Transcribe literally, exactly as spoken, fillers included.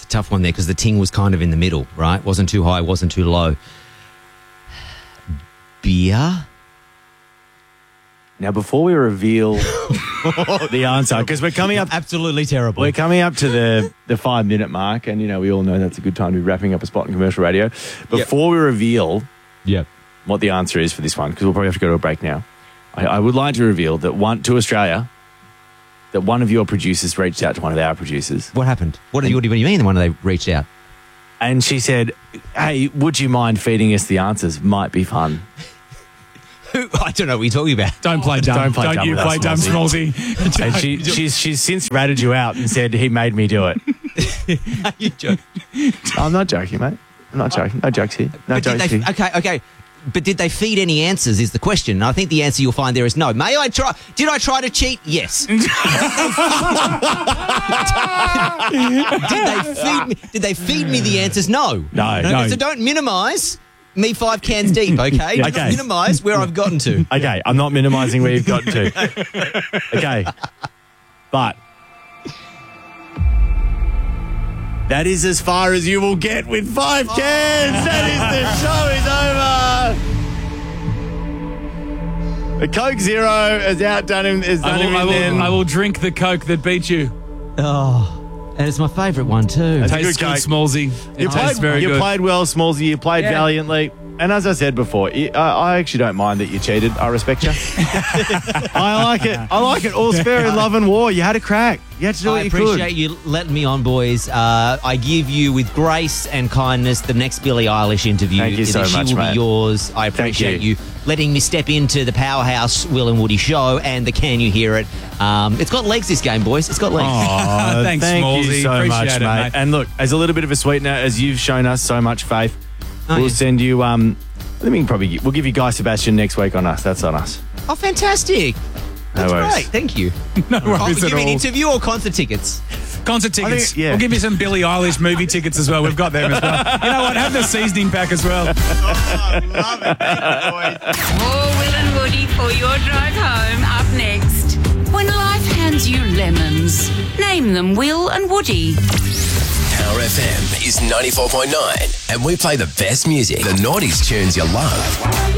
tough one there because the ting was kind of in the middle, right? Wasn't too high, wasn't too low. Beer? Now, before we reveal the answer, because we're coming up... Absolutely terrible. We're coming up to the, the five-minute mark, and, you know, we all know that's a good time to be wrapping up a spot in commercial radio. Before yep. we reveal yep. what the answer is for this one, because we'll probably have to go to a break now, I, I would like to reveal that one to Australia, that one of your producers reached out to one of our producers. What happened? What do you, what do you mean when they reached out? And she said, hey, would you mind feeding us the answers? Might be fun. I don't know what you're talking about. Don't play dumb. Don't, play don't dumb you play dumb, Smallsy. And she, she's, she's since ratted you out and said he made me do it. Are you joking? I'm not joking, mate. I'm not joking. No jokes here. No but jokes they, here. Okay, okay. But did they feed any answers is the question. And I think the answer you'll find there is no. May I try? Did I try to cheat? Yes. did, they feed me, did they feed me the answers? No. No, no. So don't minimise me five cans deep, okay? Yeah. Don't Okay. minimise where I've gotten to. Okay, I'm not minimising where you've gotten to. Okay. But that is as far as you will get with five cans. That is the show is over. The Coke Zero has outdone him. Has done I will, him I, in will, then. I will drink the Coke that beat you. Oh, and it's my favourite one too. That's a Tastes good good, Coke. Smallsy. It You tastes played, very you good. played well, Smallsy. You played Yeah. valiantly. And as I said before, I, I actually don't mind that you cheated. I respect you. I like it. I like it. All's fair in love and war. You had a crack. You had to do I what you appreciate could. you letting me on, boys. Uh, I give you, with grace and kindness, the next Billie Eilish interview. Thank you so she much, will mate. be yours. I appreciate you. you. letting me step into the powerhouse Will and Woody show and the Can You Hear It. Um, it's got legs, this game, boys. It's got legs. Aw, Thanks, thank you Smallsy. so Appreciate much, it, mate. mate. And look, as a little bit of a sweetener, as you've shown us so much faith, Oh, we'll yeah. send you. Um, I think we can probably we'll give you Guy Sebastian next week on us. That's on us. Oh, fantastic. That's worries. great. Thank you. No Oh, worries give at me an all. interview or concert tickets? Concert tickets. think- yeah. We'll give you some Billie Eilish movie tickets as well. We've got them as well. You know what? Have the seasoning pack as well. More Will and Woody for your drive home up next. When life hands you lemons, name them Will and Woody. Power F M is ninety-four point nine, and we play the best music, the noughties tunes you love.